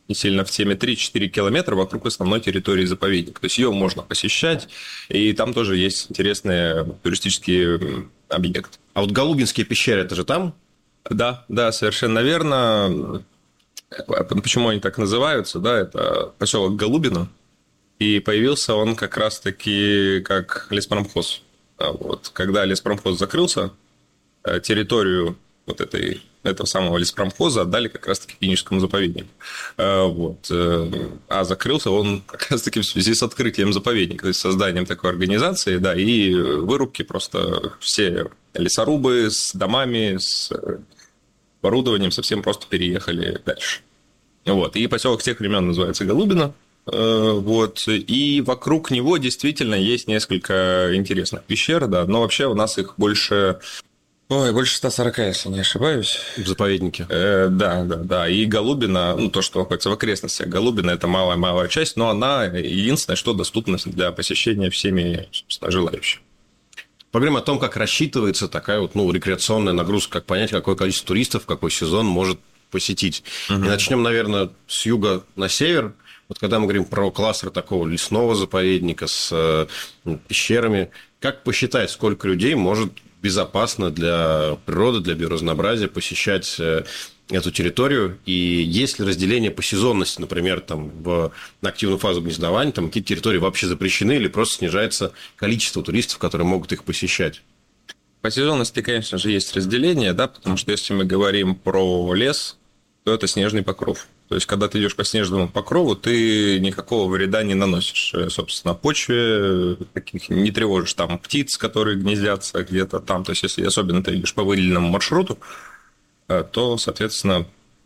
не сильно в теме, 3-4 километра вокруг основной территории заповедника. То есть ее можно посещать, и там тоже есть интересные туристические объекты. А вот Голубинские пещеры, это же там? Да, совершенно верно. Почему они так называются? Да, это поселок Голубино, и появился он как раз-таки как леспромхоз. Вот. Когда леспромхоз закрылся, территорию вот этого самого леспромхоза отдали как раз-таки Пинежскому заповеднику. Вот. А закрылся он как раз-таки в связи с открытием заповедника, то есть созданием такой организации, да, и вырубки просто все лесорубы с домами, с оборудованием совсем просто переехали дальше. Вот. И поселок с тех времен называется Голубино. Вот. И вокруг него действительно есть несколько интересных пещер, да, но вообще у нас их больше 140, если не ошибаюсь. В заповеднике. Да. И Голубино, то, что находится в окрестностях Голубино, это малая часть, но она единственная, что доступна для посещения всеми, собственно, желающими. Поговорим о том, как рассчитывается такая вот, рекреационная нагрузка, как понять, какое количество туристов в какой сезон может посетить. И начнем, наверное, с юга на север. Вот когда мы говорим про кластер такого лесного заповедника с пещерами, как посчитать, сколько людей может безопасно для природы, для биоразнообразия посещать эту территорию, и есть ли разделение по сезонности, например, там, на активную фазу гнездования, там какие-то территории вообще запрещены, или просто снижается количество туристов, которые могут их посещать? По сезонности, конечно же, есть разделение, да, потому что если мы говорим про лес, то это снежный покров. То есть, когда ты идешь по снежному покрову, ты никакого вреда не наносишь, собственно, почве, не тревожишь там птиц, которые гнездятся где-то там. То есть, если особенно ты идешь по выделенному маршруту, то, соответственно,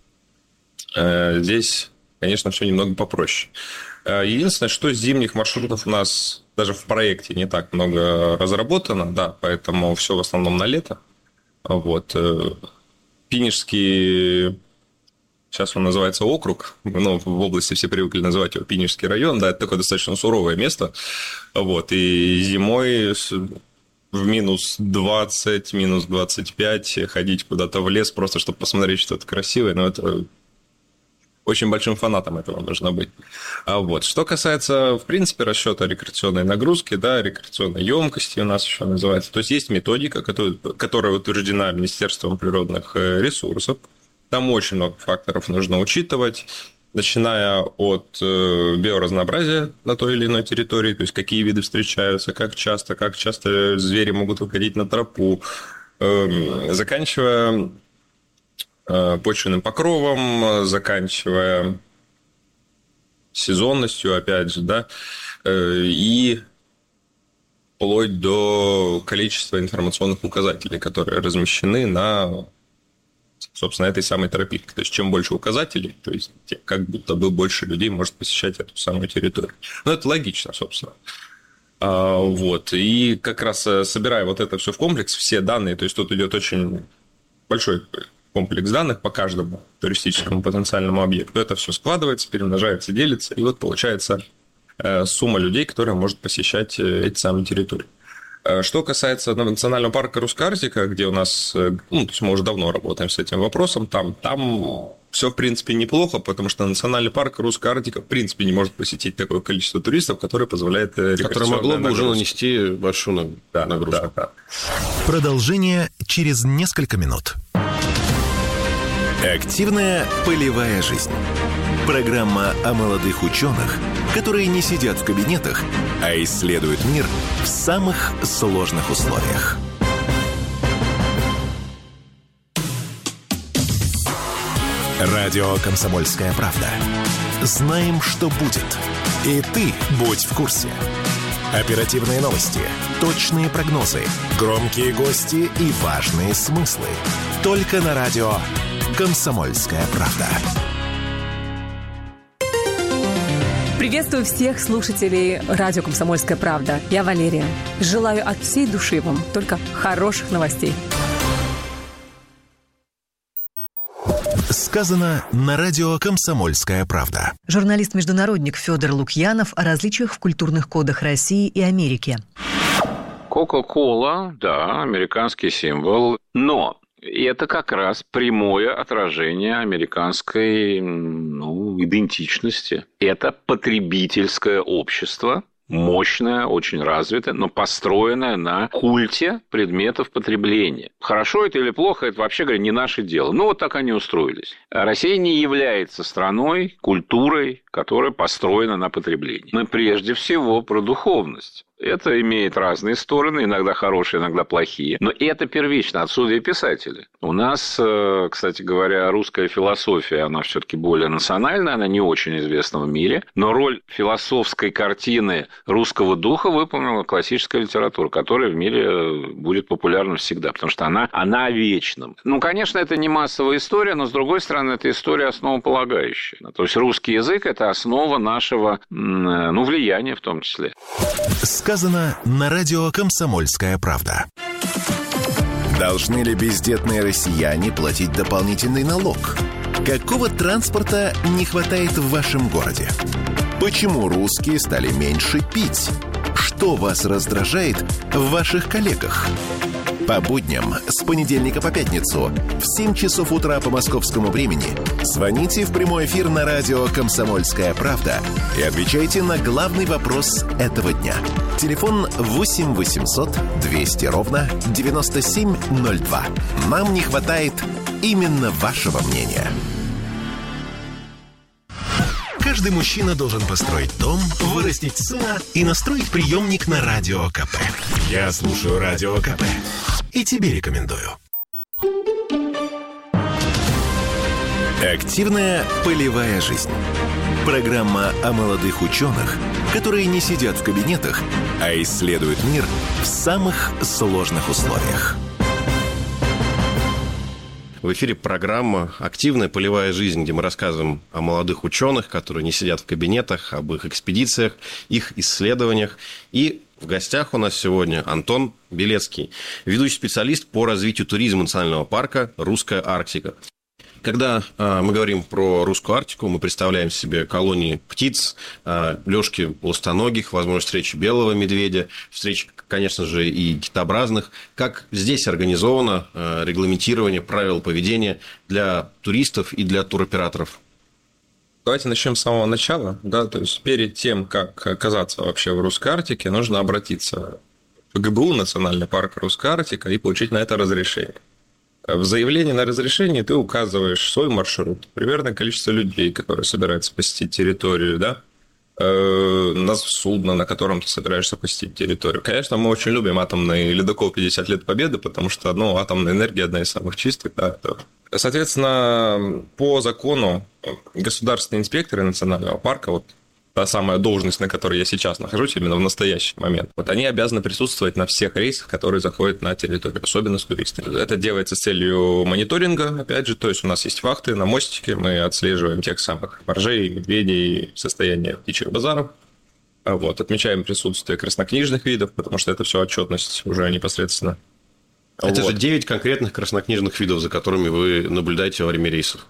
здесь, конечно, все немного попроще. Единственное, что с зимних маршрутов у нас даже в проекте не так много разработано, да, поэтому все в основном на лето. Вот. Пинежский, сейчас он называется округ, в области все привыкли называть его Пинежский район, да, это такое достаточно суровое место, вот, и зимой в минус 20, минус 25 ходить куда-то в лес просто, чтобы посмотреть что-то красивое, но это очень большим фанатом этого нужно быть. Вот. Что касается, в принципе, расчета рекреационной нагрузки, да, рекреационной емкости у нас еще называется, то есть есть методика, которая утверждена Министерством природных ресурсов. Там очень много факторов нужно учитывать, начиная от биоразнообразия на той или иной территории, то есть какие виды встречаются, как часто звери могут выходить на тропу, заканчивая почвенным покровом, заканчивая сезонностью, опять же, да, и вплоть до количества информационных указателей, которые размещены на, собственно, этой самой тропинке. То есть, чем больше указателей, то есть, как будто бы больше людей может посещать эту самую территорию. Ну, это логично, собственно. Вот. И как раз собирая вот это все в комплекс, все данные, то есть, тут идет очень большой комплекс данных по каждому туристическому потенциальному объекту. Это все складывается, перемножается, делится, и вот получается сумма людей, которая может посещать эти самые территории. Что касается национального парка Русская Арктика, где у нас, то есть мы уже давно работаем с этим вопросом, там все, в принципе, неплохо, потому что национальный парк Русская Арктика, в принципе, не может посетить такое количество туристов, которое позволяет которое могло бы уже нанести большую нагрузку. Да. Продолжение через несколько минут. Активная полевая жизнь. Программа о молодых ученых, которые не сидят в кабинетах, а исследуют мир в самых сложных условиях. Радио «Комсомольская правда». Знаем, что будет. И ты будь в курсе. Оперативные новости, точные прогнозы, громкие гости и важные смыслы. Только на радио «Комсомольская правда». Приветствую всех слушателей радио «Комсомольская правда». Я Валерия. Желаю от всей души вам только хороших новостей. Сказано на радио «Комсомольская правда». Журналист-международник Федор Лукьянов о различиях в культурных кодах России и Америки. Кока-кола, да, американский символ, но И это как раз прямое отражение американской идентичности. Это потребительское общество, мощное, очень развитое, но построенное на культе предметов потребления. Хорошо это или плохо, это вообще говоря не наше дело. Но вот так они устроились. Россия не является страной, культурой, которая построена на потреблении. Мы прежде всего про духовность. Это имеет разные стороны, иногда хорошие, иногда плохие. Но это первично, отсюда и писатели. У нас, кстати говоря, русская философия, она все-таки более национальная, она не очень известна в мире. Но роль философской картины русского духа выполнила классическая литература, которая в мире будет популярна всегда, потому что она о вечном. Конечно, это не массовая история, но, с другой стороны, это история основополагающая. То есть, русский язык – это основа нашего, влияния в том числе. Сказано на радио «Комсомольская правда». Должны ли бездетные россияне платить дополнительный налог? Какого транспорта не хватает в вашем городе? Почему русские стали меньше пить? Что вас раздражает в ваших коллегах? По будням с понедельника по пятницу в 7 часов утра по московскому времени звоните в прямой эфир на радио «Комсомольская правда» и отвечайте на главный вопрос этого дня. Телефон 8 800 200 ровно 9702. Нам не хватает именно вашего мнения. Каждый мужчина должен построить дом, вырастить сына и настроить приемник на Радио КП. Я слушаю Радио КП и тебе рекомендую. Активная полевая жизнь. Программа о молодых ученых, которые не сидят в кабинетах, а исследуют мир в самых сложных условиях. В эфире программа «Активная полевая жизнь», где мы рассказываем о молодых ученых, которые не сидят в кабинетах, об их экспедициях, их исследованиях. И в гостях у нас сегодня Антон Белецкий, ведущий специалист по развитию туризма национального парка «Русская Арктика». Когда мы говорим про русскую Арктику, мы представляем себе колонии птиц, лёжки ластоногих, возможность встречи белого медведя, встречи, конечно же, и китообразных. Как здесь организовано регламентирование правил поведения для туристов и для туроператоров? Давайте начнем с самого начала. То есть, перед тем, как оказаться вообще в Русской Арктике, нужно обратиться в ГБУ, Национальный парк Русская Арктика, и получить на это разрешение. В заявлении на разрешение ты указываешь свой маршрут, примерное количество людей, которые собираются посетить территорию, на судно, на котором ты собираешься посетить территорию. Конечно, мы очень любим атомный ледокол 50 лет Победы, потому что атомная энергия одна из самых чистых. Соответственно, по закону государственные инспекторы национального парка, та самая должность, на которой я сейчас нахожусь, именно в настоящий момент, они обязаны присутствовать на всех рейсах, которые заходят на территорию, особенно с туристами. Это делается с целью мониторинга, опять же, то есть у нас есть вахты на мостике, мы отслеживаем тех самых моржей, медведей, состояние птичьих базаров, отмечаем присутствие краснокнижных видов, потому что это все отчетность уже непосредственно. Это же 9 конкретных краснокнижных видов, за которыми вы наблюдаете во время рейсов.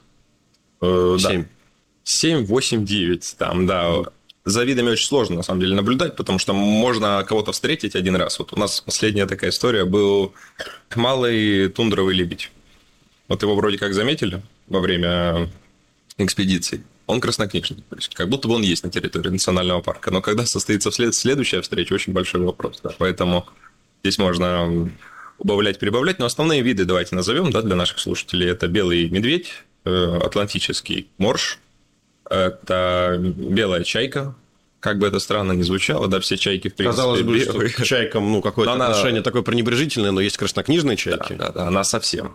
7. 7, 8, 9, За видами очень сложно, на самом деле, наблюдать, потому что можно кого-то встретить один раз. У нас последняя такая история был малый тундровый лебедь. Его вроде как заметили во время экспедиции. Он краснокнижный, то есть как будто бы он есть на территории национального парка. Но когда состоится следующая встреча, очень большой вопрос. Поэтому здесь можно убавлять, прибавлять. Но основные виды давайте назовем для наших слушателей. Это белый медведь, атлантический морж, это белая чайка, как бы это странно ни звучало, все чайки, в принципе, казалось бы, белые. что к чайкам какое-то отношение такое пренебрежительное, но есть краснокнижные чайки. Да, она совсем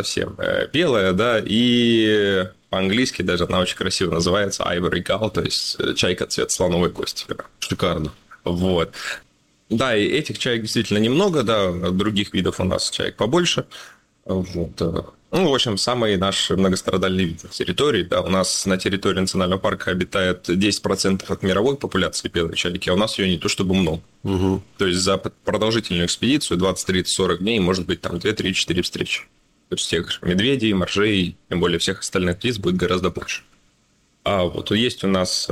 белая, и по-английски даже она очень красиво называется ivory gull, то есть чайка цвет слоновой кости. Шикарно. И этих чаек действительно немного, других видов у нас чаек побольше. В общем, самый наш многострадальный вид территории. У нас на территории национального парка обитает 10% от мировой популяции белой чайки, а у нас ее не то чтобы много. Угу. То есть за продолжительную экспедицию 20, 30, 40 дней может быть 2, 3, 4 встречи. То есть тех медведей, моржей, тем более всех остальных птиц будет гораздо больше. Есть у нас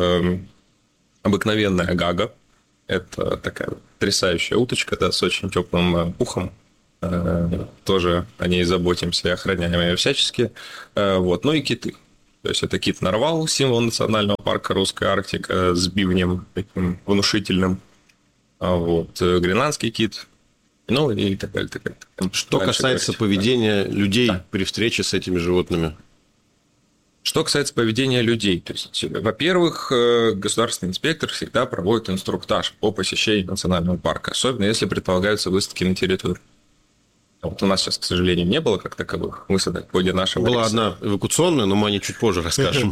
обыкновенная гага. Это такая потрясающая уточка, с очень теплым пухом. тоже о ней заботимся и охраняем ее всячески. Вот. Ну и киты. То есть это кит нарвал, символ национального парка Русская Арктика с бивнем таким внушительным. Вот. Гренландский кит. Ну и так далее. Так далее. Что касается поведения людей при встрече с этими животными? Что касается поведения людей, то есть, во-первых, государственный инспектор всегда проводит инструктаж по посещению национального парка, особенно если предполагаются высадки на территории. Вот у нас сейчас, к сожалению, не было как таковых высадок в ходе нашего Была рейса. одна эвакуационная, но мы о ней чуть позже расскажем.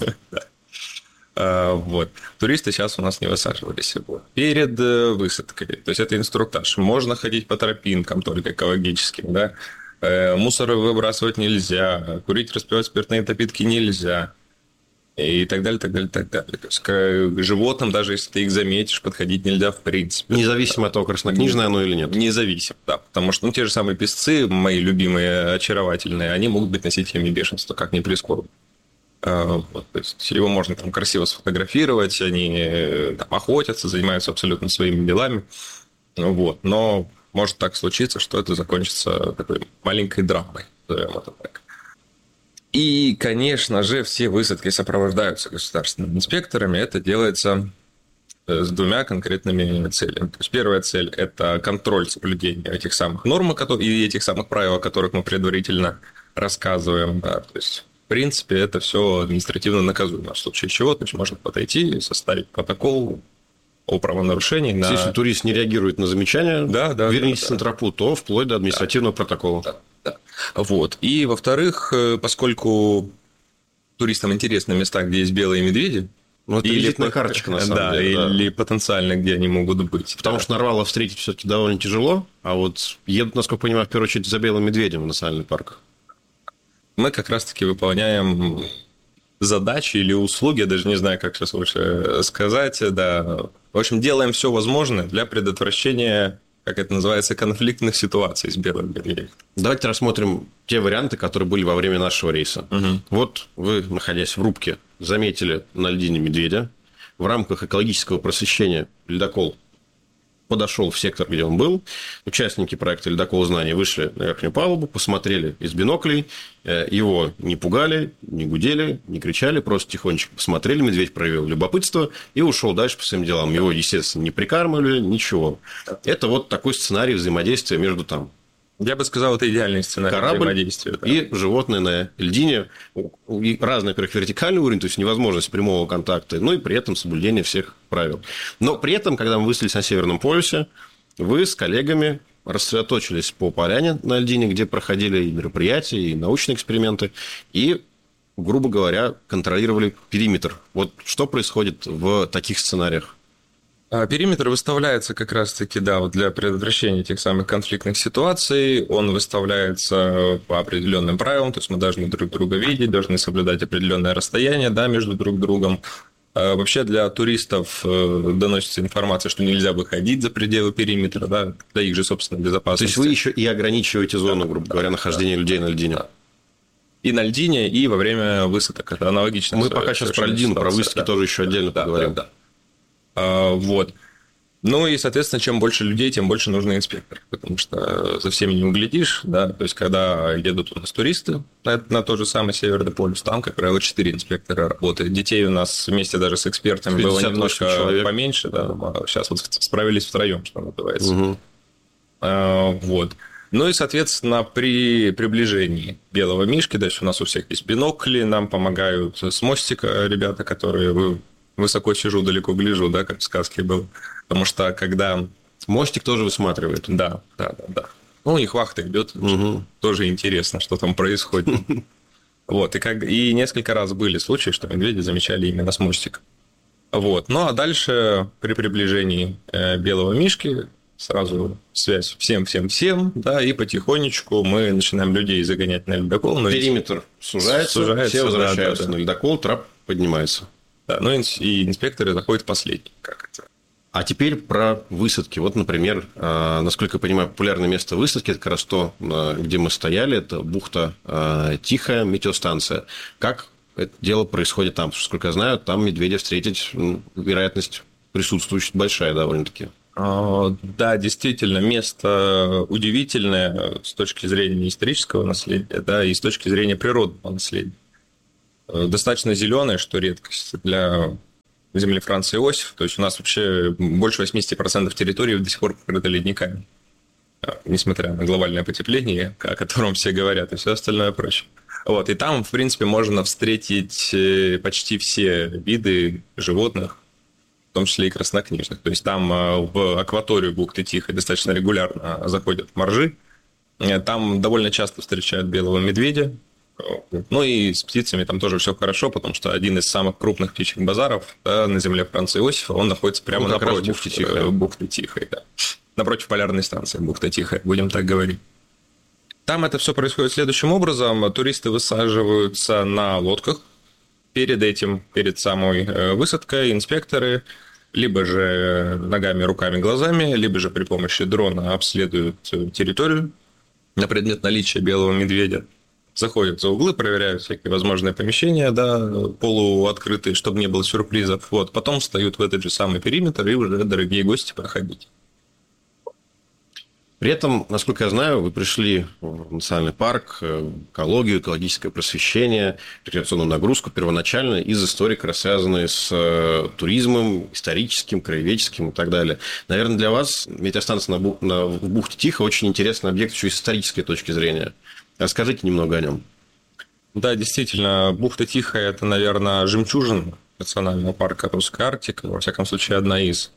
Вот. Туристы сейчас у нас не высаживались перед высадкой. То есть это инструктаж. Можно ходить по тропинкам только экологическим, да. Мусор выбрасывать нельзя, курить, распивать спиртные напитки нельзя. И так далее, так далее, так далее. То есть к животным, даже если ты их заметишь, подходить нельзя в принципе. Независимо от того, краснокнижное оно или нет. Независимо, да. Потому что те же самые песцы, мои любимые, очаровательные, они могут быть носителями бешенства, как ни прискорбно. Вот, то есть его можно там красиво сфотографировать, они там охотятся, занимаются абсолютно своими делами. Вот. Но может так случиться, что это закончится такой маленькой драмой, назовем это так. И, конечно же, все высадки сопровождаются государственными инспекторами. Это делается с двумя конкретными целями. То есть первая цель – это контроль соблюдения этих самых норм и этих самых правил, о которых мы предварительно рассказываем. Да. То есть, в принципе, это все административно наказуемо. В случае чего, то есть можно подойти и составить протокол о правонарушении. Если турист не реагирует на замечания, вернитесь на тропу, то вплоть до административного протокола. Да. Вот. И, во-вторых, поскольку туристам интересны места, где есть белые медведи, это визитная карточка, на самом деле. Или потенциально, где они могут быть. Потому что нарвала встретить все-таки довольно тяжело, а вот едут, насколько я понимаю, в первую очередь за белым медведем в национальный парк. Мы как раз-таки выполняем задачи или услуги, я даже не знаю, как сейчас лучше сказать, да. В общем, делаем все возможное для предотвращения, как это называется, конфликтных ситуаций с белым медведем. Давайте рассмотрим те варианты, которые были во время нашего рейса. Угу. Вот вы, находясь в рубке, заметили на льдине медведя. В рамках экологического просвещения ледокол подошел в сектор, где он был. Участники проекта «Ледокол знаний» вышли на верхнюю палубу, посмотрели из биноклей. Его не пугали, не гудели, не кричали, просто тихонечко посмотрели. Медведь проявил любопытство и ушел дальше по своим делам. Его, естественно, не прикармливали, ничего. Это вот такой сценарий взаимодействия между там. Я бы сказал, это идеальный сценарий взаимодействия. Да. И животные на льдине. Разный, во-первых, вертикальный уровень, то есть невозможность прямого контакта, но и при этом соблюдение всех правил. Но при этом, когда мы высадились на Северном полюсе, вы с коллегами рассредоточились по поляне на льдине, где проходили и мероприятия, и научные эксперименты, и, грубо говоря, контролировали периметр. Вот что происходит в таких сценариях? Периметр выставляется как раз-таки, вот для предотвращения тех самых конфликтных ситуаций. Он выставляется по определенным правилам, то есть мы должны друг друга видеть, должны соблюдать определенное расстояние, между друг другом. Вообще для туристов доносится информация, что нельзя выходить за пределы периметра, для их же собственной безопасности. То есть вы еще и ограничиваете зону, грубо говоря, нахождения людей на льдине. И на льдине, и во время высадок. Это аналогично. Мы пока сейчас про льдину, про высадки тоже еще отдельно поговорим. Да. Вот. Ну и, соответственно, чем больше людей, тем больше нужно инспектор, потому что за всеми не углядишь, То есть, когда едут у нас туристы на тот же самый Северный полюс, там, как правило, 4 инспектора работают. Детей у нас вместе даже с экспертами было немножко поменьше, сейчас вот справились втроем, что называется. Угу. Вот. Ну и, соответственно, при приближении белого мишки, дальше у нас у всех есть бинокли, нам помогают с мостика ребята, которые высоко сижу, далеко гляжу, как в сказке был. Потому что когда... Мостик тоже высматривает. Да. Ну, у них вахта идет, тоже интересно, что там происходит. Вот, и несколько раз были случаи, что медведи замечали именно с мостика. Вот. Ну, а дальше при приближении белого мишки сразу связь всем, и потихонечку мы начинаем людей загонять на ледокол. Периметр сужается, все возвращаются на ледокол, трап поднимается. Да, и инспекторы заходят последние. А теперь про высадки. Вот, например, насколько я понимаю, популярное место высадки – это как раз то, где мы стояли, это бухта Тихая, метеостанция. Как это дело происходит там? Насколько я знаю, там медведя встретить, вероятность присутствующая большая довольно-таки. Да, действительно, место удивительное с точки зрения исторического наследия, да, и с точки зрения природного наследия. Достаточно зеленое, что редкость для земли Франца Иосифа. То есть у нас вообще больше 80% территории до сих пор покрыто ледниками, несмотря на глобальное потепление, о котором все говорят, и все остальное прочее. Вот, и там, в принципе, можно встретить почти все виды животных, в том числе и краснокнижных. То есть там в акваторию бухты Тихой достаточно регулярно заходят моржи. Там довольно часто встречают белого медведя. Ну и с птицами там тоже все хорошо, потому что один из самых крупных птичьих базаров, да, на земле Франца Иосифа, он находится прямо напротив бухты Тихой. Да. Напротив полярной станции бухта Тихая, будем так говорить. Там это все происходит следующим образом. Туристы высаживаются на лодках. Перед самой высадкой инспекторы либо же ногами, руками, глазами, либо же при помощи дрона обследуют территорию на предмет наличия белого медведя. Заходят за углы, проверяют всякие возможные помещения, да, полуоткрытые, чтобы не было сюрпризов. Вот, потом встают в этот же самый периметр, и уже, дорогие гости, проходите. При этом, насколько я знаю, вы пришли в национальный парк, экологию, экологическое просвещение, рекреационную нагрузку первоначально из историй, связанной с туризмом, историческим, краеведческим и так далее. Наверное, для вас метеостанция в бухте Тихо очень интересный объект еще и с исторической точки зрения. Расскажите немного о нем. Да, действительно, бухта Тихая – это, наверное, жемчужина национального парка Русская Арктика, во всяком случае, одна из.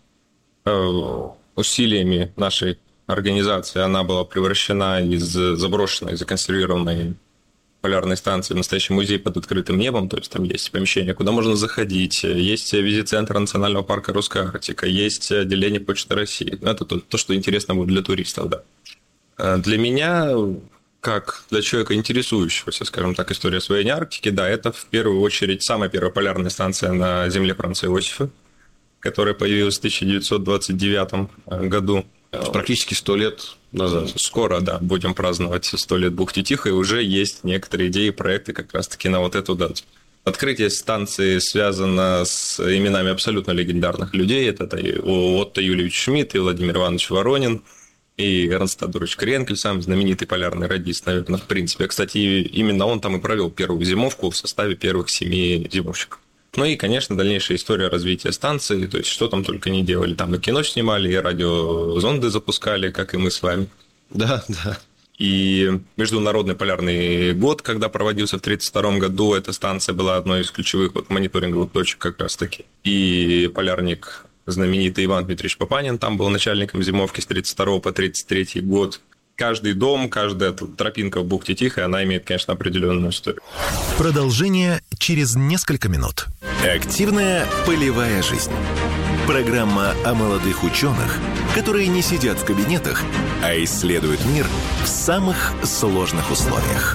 Усилиями нашей организации она была превращена из заброшенной, законсервированной полярной станции в настоящий музей под открытым небом, то есть там есть помещение, куда можно заходить, есть визит-центр национального парка Русская Арктика, есть отделение Почты России. Это то, что интересно будет для туристов, да. Для меня, как для человека, интересующегося, скажем так, историей освоения Арктики, да, это в первую очередь самая первая полярная станция на земле Франца Иосифа, которая появилась в 1929 году. Практически 100 лет назад. Скоро, да, будем праздновать 100 лет бухты Тихой, и уже есть некоторые идеи и проекты как раз-таки на вот эту дату. Открытие станции связано с именами абсолютно легендарных людей. Это Отто Юльевич Шмидт и Владимир Иванович Воронин, и Эрнст Тадорович Кренкель, самый знаменитый полярный радист, наверное, в принципе. Кстати, именно он там и провел первую зимовку в составе первых 7 зимовщиков. Ну и, конечно, дальнейшая история развития станции, то есть что там только не делали. Там и кино снимали, и радиозонды запускали, как и мы с вами. Да, да. И Международный полярный год, когда проводился в 1932 году, эта станция была одной из ключевых мониторинговых точек как раз-таки. И полярник знаменитый Иван Дмитриевич Папанин там был начальником зимовки с 1932 по 1933 год. Каждый дом, каждая тропинка в бухте Тихой, она имеет, конечно, определенную историю. Продолжение через несколько минут. Активная полевая жизнь. Программа о молодых ученых, которые не сидят в кабинетах, а исследуют мир в самых сложных условиях.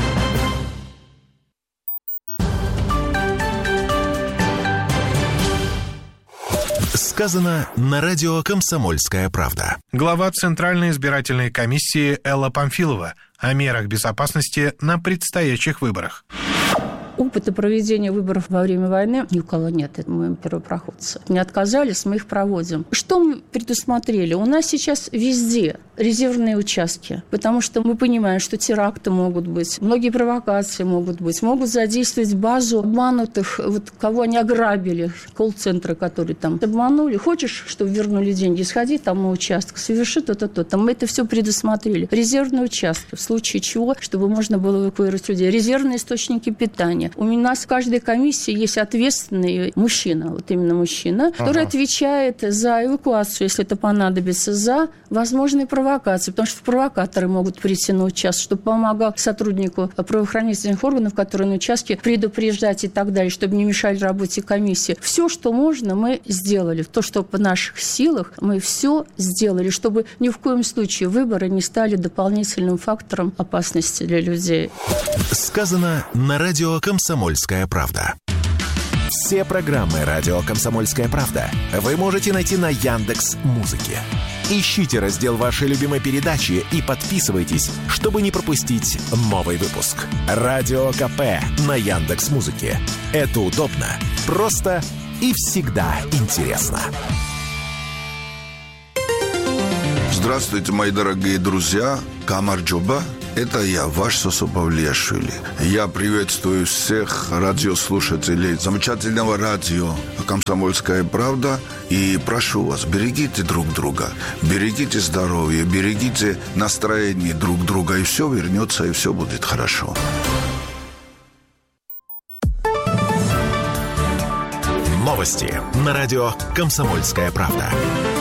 Сказано на радио «Комсомольская правда». Глава Центральной избирательной комиссии Элла Памфилова о мерах безопасности на предстоящих выборах. Опыта проведения выборов во время войны ни у кого нет, это мы первопроходцы. Не отказались, мы их проводим. Что мы предусмотрели? У нас сейчас везде резервные участки, потому что мы понимаем, что теракты могут быть, многие провокации могут быть, могут задействовать базу обманутых, вот кого они ограбили, колл-центры, которые там обманули. Хочешь, чтобы вернули деньги, сходи там на участок, соверши то-то. Мы это все предусмотрели. Резервные участки, в случае чего, чтобы можно было эвакуировать людей. Резервные источники питания. У нас в каждой комиссии есть ответственный мужчина, вот именно мужчина, который отвечает за эвакуацию, если это понадобится, за возможные провокации, потому что провокаторы могут прийти на участок, чтобы помогал сотруднику правоохранительных органов, которые на участке, предупреждать и так далее, чтобы не мешали работе комиссии. Все, что можно, мы сделали. То, что по наших силах, мы все сделали, чтобы ни в коем случае выборы не стали дополнительным фактором опасности для людей. Сказано на радио «Комсомольская правда». Все программы радио «Комсомольская правда» вы можете найти на Яндекс.Музыке. Ищите раздел вашей любимой передачи и подписывайтесь, чтобы не пропустить новый выпуск. Радио КП на Яндекс.Музыке. Это удобно, просто и всегда интересно. Здравствуйте, мои дорогие друзья. Камарджоба. Это я, ваш Сосо Павлиашвили. Я приветствую всех радиослушателей замечательного радио «Комсомольская правда». И прошу вас, берегите друг друга, берегите здоровье, берегите настроение друг друга. И все вернется, и все будет хорошо. Новости на радио «Комсомольская правда».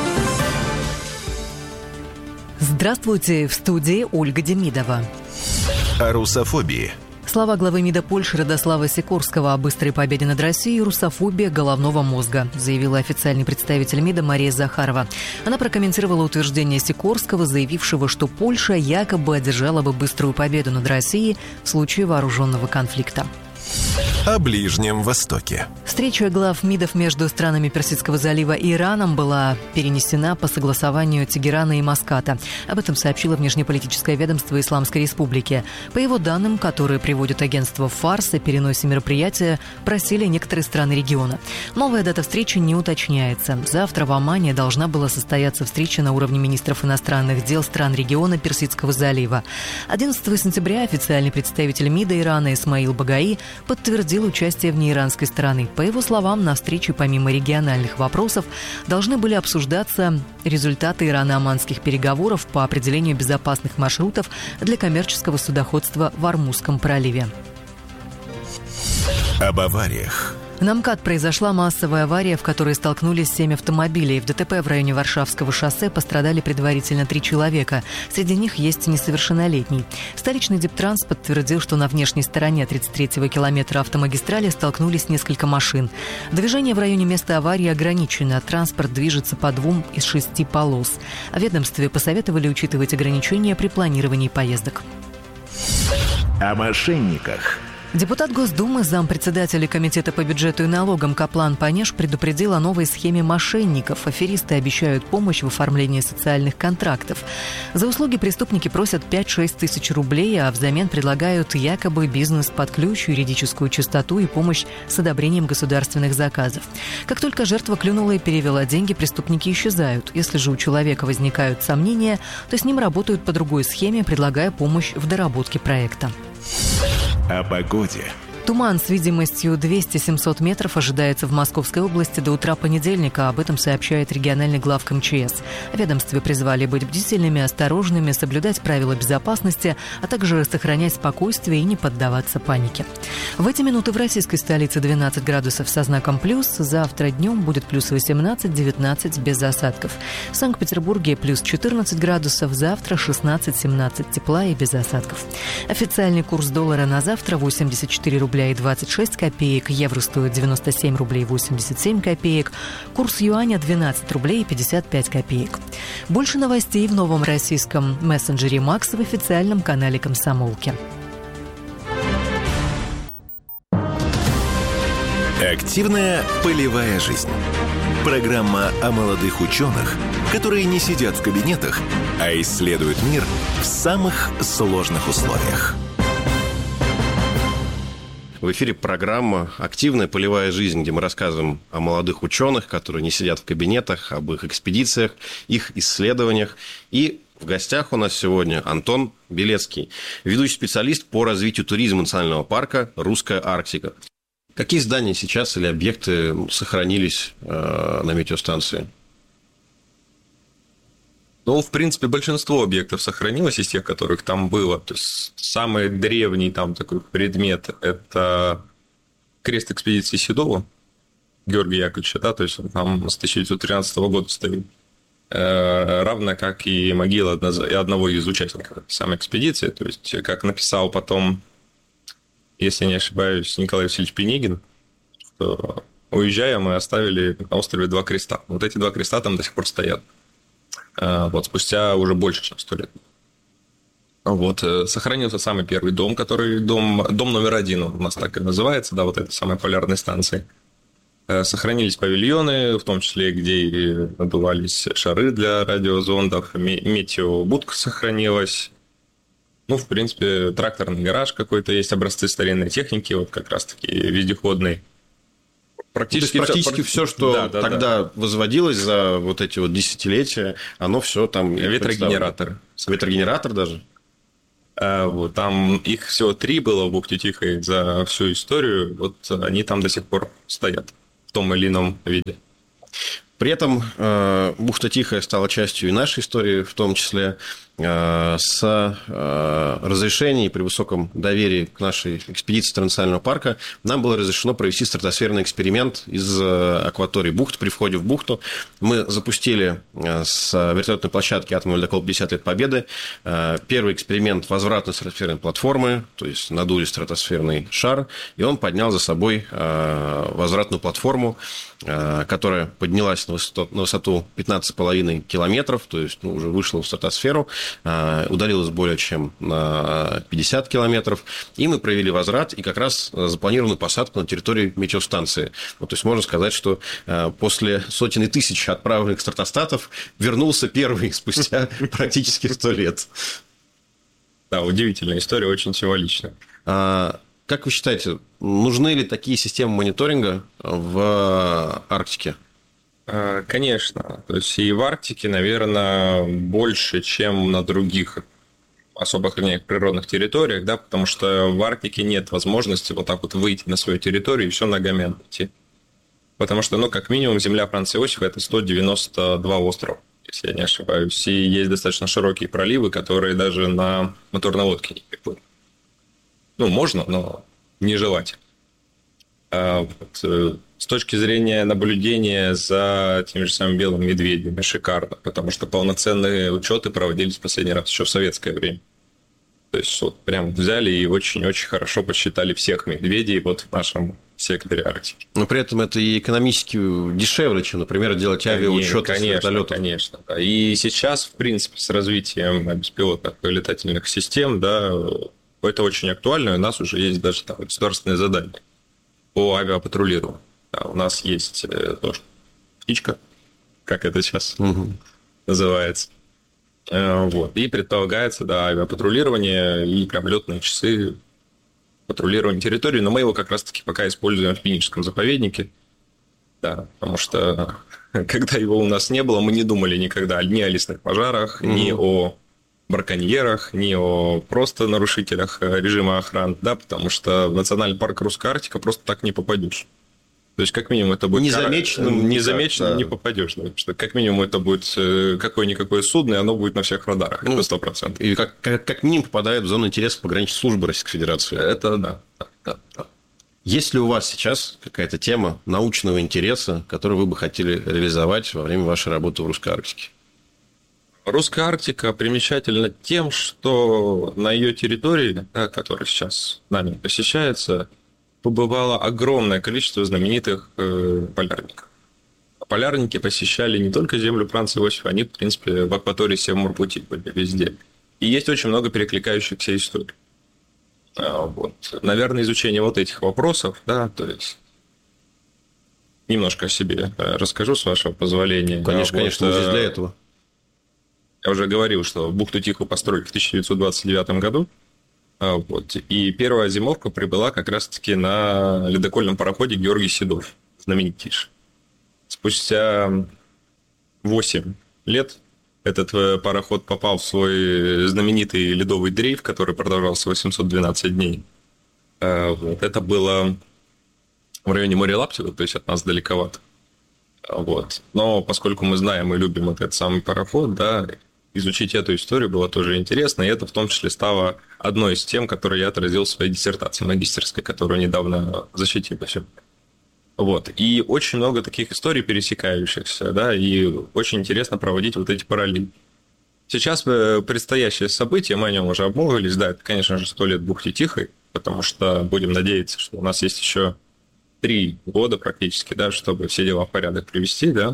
Здравствуйте, в студии Ольга Демидова. О русофобии. Слова главы МИДа Польши Радослава Сикорского о быстрой победе над Россией русофобия головного мозга, заявила официальный представитель МИДа Мария Захарова. Она прокомментировала утверждение Сикорского, заявившего, что Польша якобы одержала бы быструю победу над Россией в случае вооруженного конфликта. О Ближнем Востоке. Встреча глав МИДов между странами Персидского залива и Ираном была перенесена по согласованию Тегерана и Маската. Об этом сообщило внешнеполитическое ведомство Исламской Республики. По его данным, которые приводит агентство ФАРС, о переносе мероприятия просили некоторые страны региона. Новая дата встречи не уточняется. Завтра в Омане должна была состояться встреча на уровне министров иностранных дел стран региона Персидского залива. 11 сентября официальный представитель МИДа Ирана Исмаил Багаи подтвердил участие в ней иранской стороны. По его словам, на встрече помимо региональных вопросов должны были обсуждаться результаты ирано-оманских переговоров по определению безопасных маршрутов для коммерческого судоходства в Ормузском проливе. Об авариях. На МКАД произошла массовая авария, в которой столкнулись 7 автомобилей. В ДТП в районе Варшавского шоссе пострадали предварительно 3 человека. Среди них есть несовершеннолетний. Столичный Дептранс подтвердил, что на внешней стороне 33-го километра автомагистрали столкнулись несколько машин. Движение в районе места аварии ограничено. Транспорт движется по 2 из 6 полос. В ведомстве посоветовали учитывать ограничения при планировании поездок. О мошенниках. Депутат Госдумы, зампредседателя Комитета по бюджету и налогам Каплан Панеш предупредил о новой схеме мошенников. Аферисты обещают помощь в оформлении социальных контрактов. За услуги преступники просят 5-6 тысяч рублей, а взамен предлагают якобы бизнес под ключ, юридическую чистоту и помощь с одобрением государственных заказов. Как только жертва клюнула и перевела деньги, преступники исчезают. Если же у человека возникают сомнения, то с ним работают по другой схеме, предлагая помощь в доработке проекта. О погоде. Туман с видимостью 200-700 метров ожидается в Московской области до утра понедельника. Об этом сообщает региональный главк МЧС. В ведомстве призвали быть бдительными, осторожными, соблюдать правила безопасности, а также сохранять спокойствие и не поддаваться панике. В эти минуты в российской столице 12 градусов со знаком плюс. Завтра днем будет плюс 18-19 без осадков. В Санкт-Петербурге плюс 14 градусов. Завтра 16-17 тепла и без осадков. Официальный курс доллара на завтра 84 рубля и 26 копеек, евро стоит 97 рублей 87 копеек, курс юаня 12 рублей и 55 копеек. Больше новостей в новом российском мессенджере Макс в официальном канале «Комсомолки». Активная полевая жизнь. Программа о молодых ученых, которые не сидят в кабинетах, а исследуют мир в самых сложных условиях. В эфире программа «Активная полевая жизнь», где мы рассказываем о молодых ученых, которые не сидят в кабинетах, об их экспедициях, их исследованиях. И в гостях у нас сегодня Антон Белецкий, ведущий специалист по развитию туризма национального парка «Русская Арктика». Какие здания сейчас или объекты сохранились на метеостанции? Ну, в принципе, большинство объектов сохранилось из тех, которых там было. То есть, самый древний там такой предмет – это крест экспедиции Седова Георгия Яковлевича, да, то есть, он там с 1913 года стоит. Равно как и могила одного из участников самой экспедиции. То есть, как написал потом, если не ошибаюсь, Николай Васильевич Пенегин, что, уезжая, мы оставили на острове 2 креста. Вот эти 2 креста там до сих пор стоят. Вот, спустя уже больше, чем 100 лет. Вот, сохранился самый первый дом, который дом номер 1, он у нас так и называется, да, вот этой самой полярной станции. Сохранились павильоны, в том числе, где надувались шары для радиозондов, метеобудка сохранилась. Ну, в принципе, тракторный гараж какой-то есть, образцы старинной техники, вот как раз-таки вездеходный. Практически все, что тогда возводилось за вот эти вот десятилетия, оно все там... Ветрогенераторы. Ветрогенератор даже? Вот, там их всего 3 было в бухте Тихой за всю историю. Вот они там до сих пор стоят в том или ином виде. При этом бухта Тихая стала частью и нашей истории, в том числе с разрешений при высоком доверии к нашей экспедиции Транснационального парка нам было разрешено провести стратосферный эксперимент из акватории бухты. При входе в бухту мы запустили с вертолетной площадки атомный ледокол 50 лет Победы первый эксперимент возвратной стратосферной платформы, то есть надули стратосферный шар, и он поднял за собой возвратную платформу, которая поднялась на высоту 15,5 километров, то есть уже вышла в стратосферу, удалилась более чем на 50 километров, и мы провели возврат и как раз запланированную посадку на территории метеостанции. Вот, то есть можно сказать, что после сотен и тысяч отправленных стратостатов вернулся первый спустя практически 100 лет. Да, удивительная история, очень символичная. Как вы считаете, нужны ли такие системы мониторинга в Арктике? Конечно. То есть и в Арктике, наверное, больше, чем на других особо охраняемых природных территориях, да, потому что в Арктике нет возможности вот так вот выйти на свою территорию и все ногами обойти. Потому что, как минимум, земля Франца Иосифа – это 192 острова, если я не ошибаюсь. И есть достаточно широкие проливы, которые даже на моторной лодке не приплывут. Можно, но нежелательно. С точки зрения наблюдения за теми же самыми белыми медведями шикарно, потому что полноценные учеты проводились в последний раз еще в советское время. То есть вот прям взяли и очень-очень хорошо посчитали всех медведей вот в нашем секторе Арктики. Но при этом это и экономически дешевле, чем, например, делать авиаучет с вертолетов. Конечно. Да. И сейчас, в принципе, с развитием беспилотных летательных систем, да, это очень актуально, и у нас уже есть даже там государственные задания по авиапатрулированию. Да, у нас есть тоже птичка, как это сейчас называется. Вот. И предполагается, да, авиапатрулирование и прям летные часы патрулирования территории, но мы его как раз-таки пока используем в Пиническом заповеднике. Да, потому что когда его у нас не было, мы не думали никогда ни о лесных пожарах, ни о браконьерах, ни о просто нарушителях режима охраны, да, потому что в национальный парк Русская Арктика просто так не попадешь. То есть, как минимум, это будет... Незамеченным не попадешь, да, потому что, как минимум, это будет какое-никакое судно, и оно будет на всех радарах, это 100%. И как минимум попадает в зону интереса пограничной службы Российской Федерации. Это да. Есть ли у вас сейчас какая-то тема научного интереса, которую вы бы хотели реализовать во время вашей работы в Русской Арктике? Русская Арктика примечательна тем, что на ее территории, да, которая сейчас нами посещается, побывало огромное количество знаменитых полярников. Полярники посещали не только землю Франца Иосифа, они, в принципе, в акватории Севморпути были везде. И есть очень много перекликающихся историй. Вот. Наверное, изучение вот этих вопросов, да, то есть немножко о себе расскажу, с вашего позволения. Конечно, мы здесь для этого. Я уже говорил, что бухту Тихую построили в 1929 году. Вот. И первая зимовка прибыла как раз-таки на ледокольном пароходе Георгий Седов, знаменитейший. Спустя 8 лет этот пароход попал в свой знаменитый ледовый дрейф, который продолжался 812 дней. Вот. Это было в районе моря Лаптева, то есть от нас далековато. Вот. Но поскольку мы знаем и любим этот самый пароход, да, изучить эту историю было тоже интересно, и это в том числе стало одной из тем, которые я отразил в своей диссертации магистерской, которую недавно защитил. Вот. И очень много таких историй пересекающихся, да, и очень интересно проводить вот эти параллели. Сейчас предстоящее событие, мы о нем уже обмолвились, да, это, конечно же, 100 лет бухте Тихой, потому что будем надеяться, что у нас есть еще 3 года практически, да, чтобы все дела в порядок привести, да,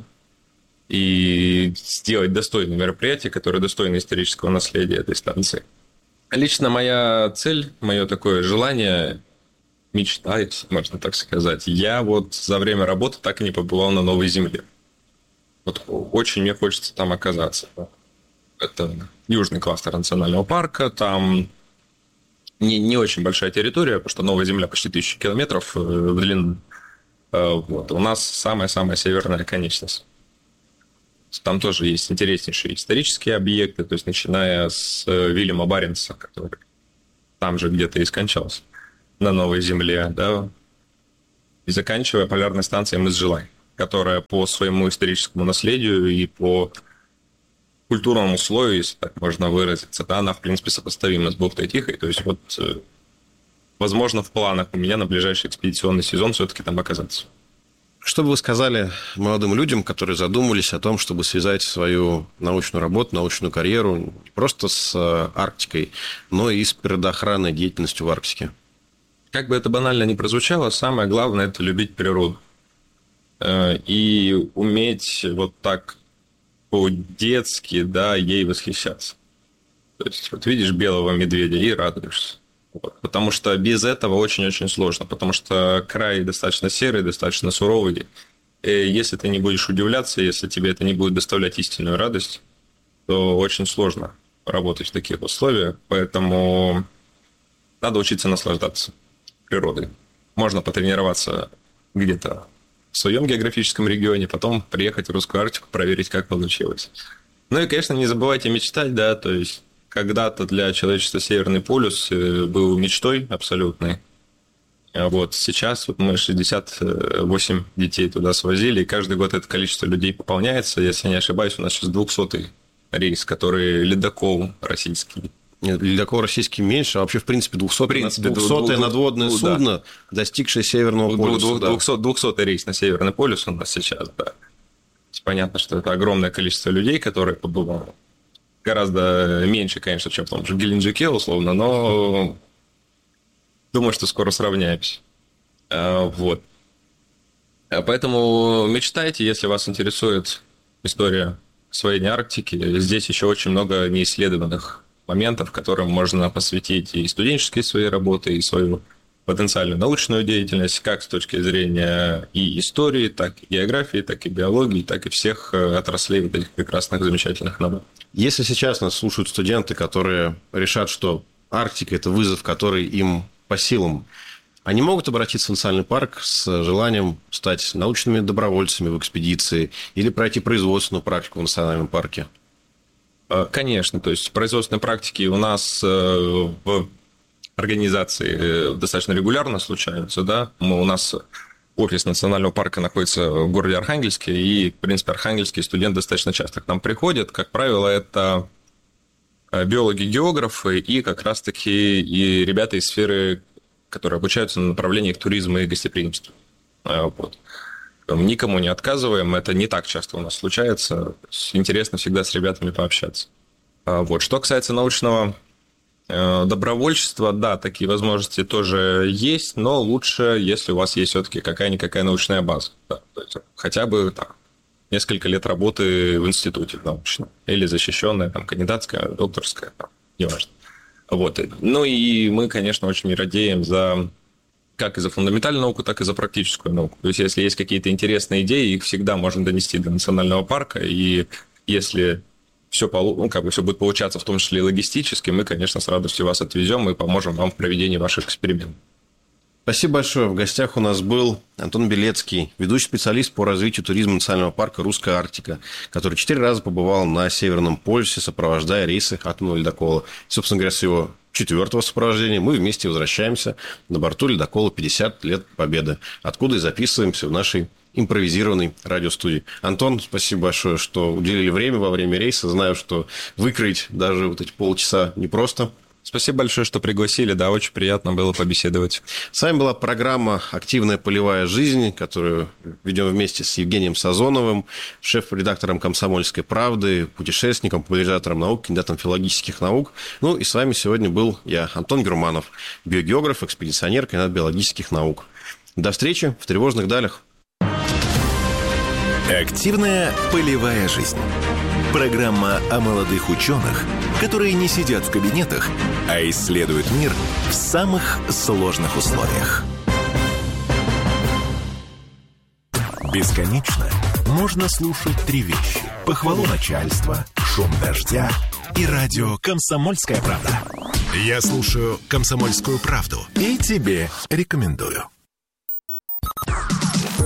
и сделать достойное мероприятие, которое достойно исторического наследия этой станции. Лично моя цель, мое такое желание, мечта, если можно так сказать, я вот за время работы так и не побывал на Новой Земле. Вот очень мне хочется там оказаться. Это южный кластер национального парка, там не очень большая территория, потому что Новая Земля почти 1000 километров в длину. Вот. У нас самая-самая северная конечность. Там тоже есть интереснейшие исторические объекты, то есть начиная с Вильяма Баренца, который там же где-то и скончался, на Новой Земле, да, и заканчивая полярной станцией Мызжилай, которая по своему историческому наследию и по культурному слою, если так можно выразиться, да, она, в принципе, сопоставима с бухтой Тихой. То есть, вот, возможно, в планах у меня на ближайший экспедиционный сезон все-таки там оказаться. Что бы вы сказали молодым людям, которые задумались о том, чтобы связать свою научную работу, научную карьеру не просто с Арктикой, но и с природоохранной деятельностью в Арктике? Как бы это банально ни прозвучало, самое главное – это любить природу. И уметь вот так по-детски, да, ей восхищаться. То есть, вот видишь белого медведя и радуешься. Вот. Потому что без этого очень-очень сложно, потому что край достаточно серый, достаточно суровый. И если ты не будешь удивляться, если тебе это не будет доставлять истинную радость, то очень сложно работать в таких условиях. Поэтому надо учиться наслаждаться природой. Можно потренироваться где-то в своем географическом регионе, потом приехать в Русскую Арктику, проверить, как получилось. Ну и, конечно, не забывайте мечтать, да, то есть когда-то для человечества Северный полюс был мечтой абсолютной. Вот сейчас вот мы 68 детей туда свозили, и каждый год это количество людей пополняется. Если не ошибаюсь, у нас сейчас 200-й рейс, который ледокол российский. Нет, ледокол российский меньше, а вообще, в принципе, 200-е надводное судно, достигшее Северного полюса. 200-й рейс на Северный полюс у нас сейчас, да. Понятно, что это огромное количество людей, которые побывало. Гораздо меньше, конечно, чем в том же Геленджике, условно, но думаю, что скоро сравняемся. Вот. Поэтому мечтайте, если вас интересует история освоения Арктики. Здесь еще очень много неисследованных моментов, которым можно посвятить и студенческие свои работы, и свою потенциальную научную деятельность, как с точки зрения и истории, так и географии, так и биологии, так и всех отраслей вот этих прекрасных, замечательных наук. Если сейчас нас слушают студенты, которые решат, что Арктика – это вызов, который им по силам, они могут обратиться в национальный парк с желанием стать научными добровольцами в экспедиции или пройти производственную практику в национальном парке? Конечно, то есть производственные практики у нас в организации достаточно регулярно случаются, да. У нас офис национального парка находится в городе Архангельске, и, в принципе, архангельские студенты достаточно часто к нам приходят. Как правило, это биологи-географы и как раз-таки и ребята из сферы, которые обучаются на направлениях туризма и гостеприимства. Вот. Никому не отказываем, это не так часто у нас случается. Интересно всегда с ребятами пообщаться. Вот. Что касается научного добровольчества, да, такие возможности тоже есть, но лучше, если у вас есть все-таки какая-никакая научная база. Да, то есть хотя бы так, несколько лет работы в институте научном, или защищенная, там, кандидатская, докторская, там, неважно. Вот. Ну и мы, конечно, очень радеем как и за фундаментальную науку, так и за практическую науку. То есть если есть какие-то интересные идеи, их всегда можно донести до национального парка, и если все будет получаться, в том числе и логистически, мы, конечно, с радостью вас отвезем и поможем вам в проведении ваших экспериментов. Спасибо большое. В гостях у нас был Антон Белецкий, ведущий специалист по развитию туризма национального парка «Русская Арктика», который 4 раза побывал на Северном полюсе, сопровождая рейсы атомного ледокола. Собственно говоря, с его 4-го сопровождения мы вместе возвращаемся на борту ледокола «50 лет Победы», откуда и записываемся в нашей импровизированной радиостудии. Антон, спасибо большое, что уделили время во время рейса. Знаю, что выкроить даже вот эти полчаса непросто. Спасибо большое, что пригласили. Да, очень приятно было побеседовать. С вами была программа «Активная полевая жизнь», которую ведем вместе с Евгением Сазоновым, шеф-редактором «Комсомольской правды», путешественником, популяризатором наук, кандидатом филологических наук. Ну и с вами сегодня был я, Антон Германов, биогеограф, экспедиционер, кандидат биологических наук. До встречи в тревожных далях. «Активная полевая жизнь». Программа о молодых ученых, которые не сидят в кабинетах, а исследуют мир в самых сложных условиях. Бесконечно можно слушать 3 вещи: похвалу начальства, шум дождя и радио «Комсомольская правда». Я слушаю «Комсомольскую правду» и тебе рекомендую.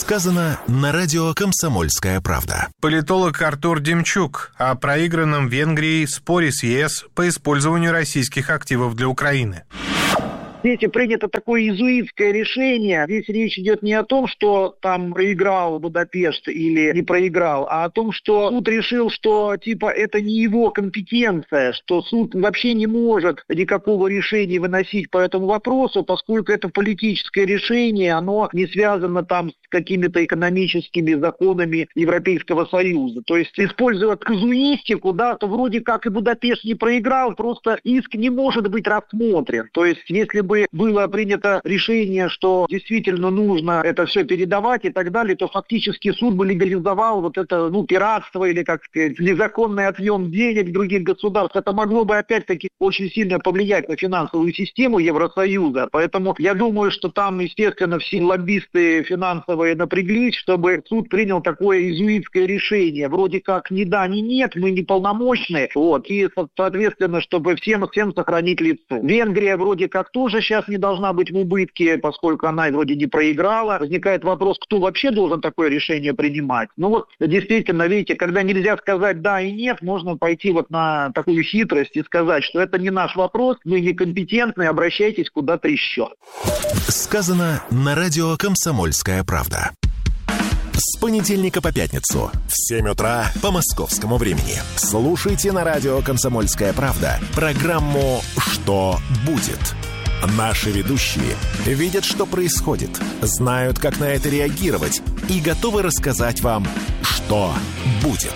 Сказано на радио «Комсомольская правда». Политолог Артур Демчук о проигранном Венгрии споре с ЕС по использованию российских активов для Украины. Здесь принято такое иезуитское решение. Здесь речь идет не о том, что там проиграл Будапешт или не проиграл, а о том, что суд решил, что это не его компетенция, что суд вообще не может никакого решения выносить по этому вопросу, поскольку это политическое решение, оно не связано там с какими-то экономическими законами Европейского Союза. То есть, используя казуистику, то вроде как и Будапешт не проиграл, просто иск не может быть рассмотрен. То есть, если бы было принято решение, что действительно нужно это все передавать и так далее, то фактически суд бы легализовал это пиратство или, как сказать, незаконный отъем денег других государств. Это могло бы опять-таки очень сильно повлиять на финансовую систему Евросоюза. Поэтому я думаю, что там, естественно, все лоббисты финансовые напряглись, чтобы суд принял такое иезуитское решение. Вроде как ни да, ни нет, мы не полномочны. И, соответственно, чтобы всем сохранить лицо. Венгрия вроде как тоже сейчас не должна быть в убытке, поскольку она вроде не проиграла. Возникает вопрос, кто вообще должен такое решение принимать. Действительно, видите, когда нельзя сказать да и нет, можно пойти на такую хитрость и сказать, что это не наш вопрос, мы некомпетентны, обращайтесь куда-то еще. Сказано на радио «Комсомольская правда». С понедельника по пятницу в 7 утра по московскому времени. Слушайте на радио «Комсомольская правда» программу «Что будет?». Наши ведущие видят, что происходит, знают, как на это реагировать и готовы рассказать вам, что будет.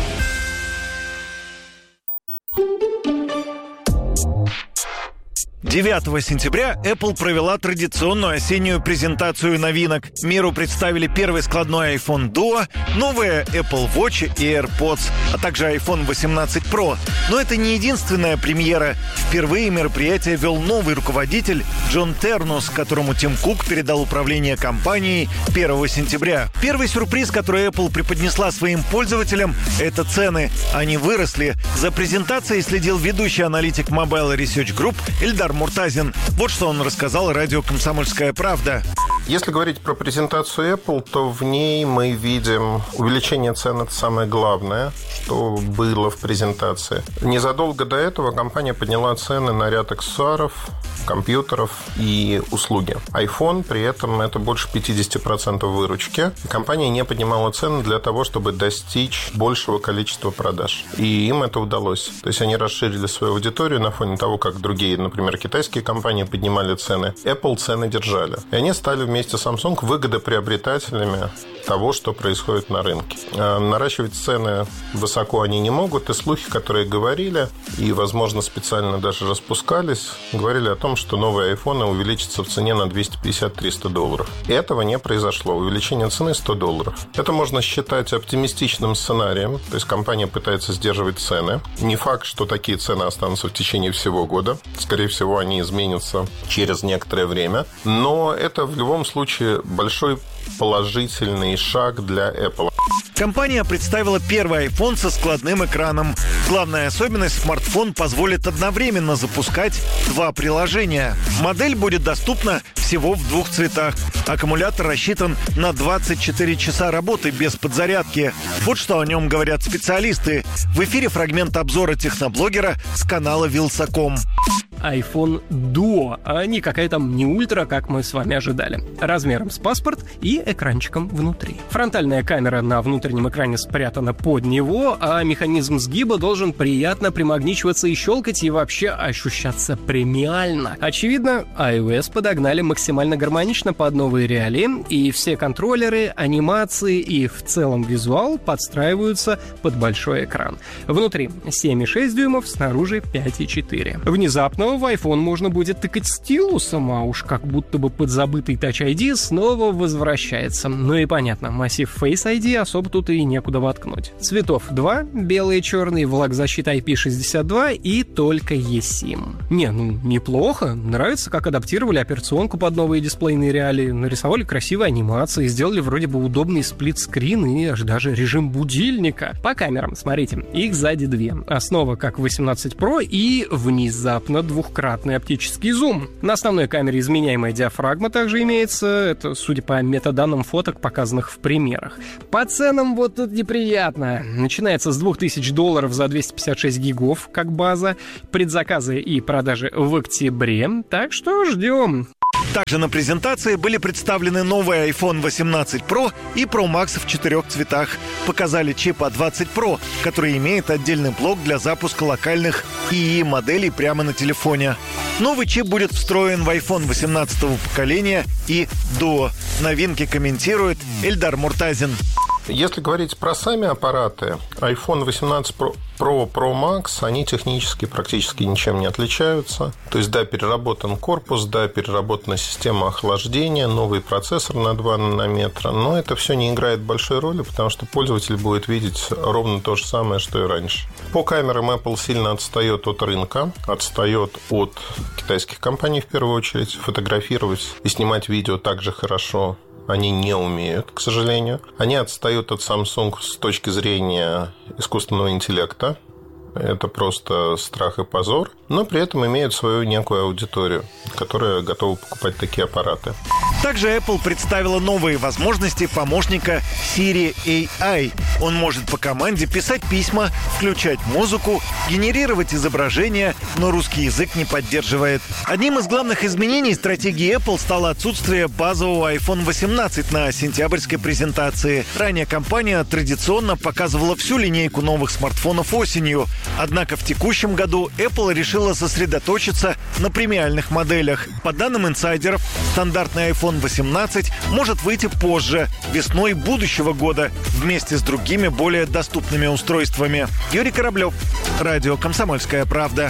«9 сентября Apple провела традиционную осеннюю презентацию новинок. Миру представили первый складной iPhone Duo, новые Apple Watch и AirPods, а также iPhone 18 Pro. Но это не единственная премьера. Впервые мероприятие вел новый руководитель Джон Тернус, которому Тим Кук передал управление компанией 1 сентября. Первый сюрприз, который Apple преподнесла своим пользователям, это цены. Они выросли. За презентацией следил ведущий аналитик Mobile Research Group Эльдар Муртазин. Вот что он рассказал радио «Комсомольская правда». Если говорить про презентацию Apple, то в ней мы видим увеличение цен. Это самое главное, что было в презентации. Незадолго до этого компания подняла цены на ряд аксессуаров, компьютеров и услуги. iPhone при этом это больше 50% выручки. Компания не поднимала цены для того, чтобы достичь большего количества продаж. И им это удалось. То есть они расширили свою аудиторию на фоне того, как другие, например, китайские компании поднимали цены. Apple цены держали. И они стали вместе с Samsung выгодоприобретателями того, что происходит на рынке. Наращивать цены высоко они не могут. И слухи, которые говорили, и, возможно, специально даже распускались, говорили о том, что новые айфоны увеличатся в цене на $250-300. Этого не произошло. Увеличение цены $100. Это можно считать оптимистичным сценарием. То есть компания пытается сдерживать цены. Не факт, что такие цены останутся в течение всего года. Скорее всего, они изменятся через некоторое время. Но это в любом случае большой положительный шаг для Apple. Компания представила первый iPhone со складным экраном. Главная особенность – смартфон позволит одновременно запускать 2 приложения. Модель будет доступна всего в 2 цветах. Аккумулятор рассчитан на 24 часа работы без подзарядки. Вот что о нем говорят специалисты. В эфире фрагмент обзора техноблогера с канала Wheels.com. iPhone Duo, а не какая там не ультра, как мы с вами ожидали. Размером с паспорт и экранчиком внутри. Фронтальная камера на внутреннем экране спрятана под него, а механизм сгиба должен приятно примагничиваться и щелкать, и вообще ощущаться премиально. Очевидно, iOS подогнали максимально гармонично под новые реалии, и все контроллеры, анимации и в целом визуал подстраиваются под большой экран. Внутри 7,6 дюймов, снаружи 5,4. Внезапно в iPhone можно будет тыкать стилусом, а уж как будто бы подзабытый Touch ID снова возвращается. Ну и понятно, массив Face ID особо тут и некуда воткнуть. Цветов 2, белый и черный, влагозащита IP62 и только eSIM. Неплохо. Нравится, как адаптировали операционку под под новые дисплейные реалии, нарисовали красивые анимации, сделали вроде бы удобный сплит-скрин и аж даже режим будильника. По камерам, смотрите, их сзади две. Основа как в 18 Pro и внезапно двухкратный оптический зум. На основной камере изменяемая диафрагма также имеется, это судя по метаданным фоток, показанных в примерах. По ценам вот тут неприятно. Начинается с $2000 за 256 гигов как база, предзаказы и продажи в октябре, так что ждем. Также на презентации были представлены новые iPhone 18 Pro и Pro Max в 4 цветах. Показали чип A20 Pro, который имеет отдельный блок для запуска локальных ИИ-моделей прямо на телефоне. Новый чип будет встроен в iPhone 18-го поколения и Duo. Новинки комментирует Эльдар Муртазин. Если говорить про сами аппараты, iPhone 18 Pro, Pro Max, они технически практически ничем не отличаются. То есть, да, переработан корпус, да, переработана система охлаждения, новый процессор на 2 нанометра, но это все не играет большой роли, потому что пользователь будет видеть ровно то же самое, что и раньше. По камерам Apple сильно отстает от рынка, отстает от китайских компаний в первую очередь. Фотографировать и снимать видео также хорошо они не умеют, к сожалению. Они отстают от Samsung с точки зрения искусственного интеллекта. Это просто страх и позор. Но при этом имеют свою некую аудиторию, которая готова покупать такие аппараты. Также Apple представила новые возможности помощника Siri AI. Он может по команде писать письма, включать музыку, генерировать изображения, но русский язык не поддерживает. Одним из главных изменений стратегии Apple стало отсутствие базового iPhone 18 на сентябрьской презентации. Ранее компания традиционно показывала всю линейку новых смартфонов осенью. Однако в текущем году Apple решила сосредоточиться на премиальных моделях. По данным инсайдеров, стандартный iPhone 18 может выйти позже, весной будущего года, вместе с другими более доступными устройствами. Юрий Кораблев, радио «Комсомольская правда».